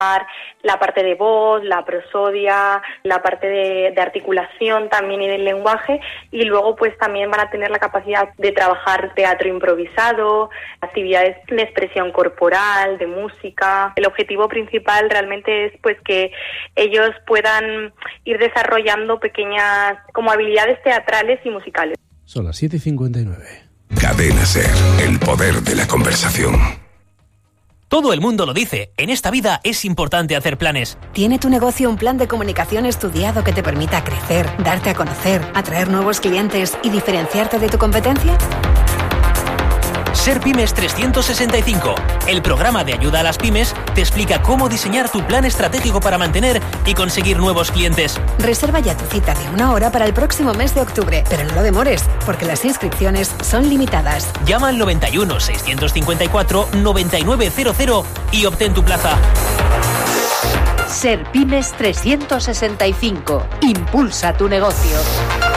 la parte de voz, la prosodia, la parte de articulación también y del lenguaje, y luego pues también van a tener la capacidad de trabajar teatro improvisado, actividades de expresión corporal, de música. El objetivo principal realmente es pues que ellos puedan ir desarrollando pequeñas como habilidades teatrales y musicales. Son las 7:59. Cadena SER, el poder de la conversación. Todo el mundo lo dice, en esta vida es importante hacer planes. ¿Tiene tu negocio un plan de comunicación estudiado que te permita crecer, darte a conocer, atraer nuevos clientes y diferenciarte de tu competencia? Ser Pymes 365, el programa de ayuda a las pymes, te explica cómo diseñar tu plan estratégico para mantener y conseguir nuevos clientes. Reserva ya tu cita de 1 hora para el próximo mes de octubre, pero no lo demores, porque las inscripciones son limitadas. Llama al 91 654 9900 y obtén tu plaza. Ser Pymes 365, impulsa tu negocio.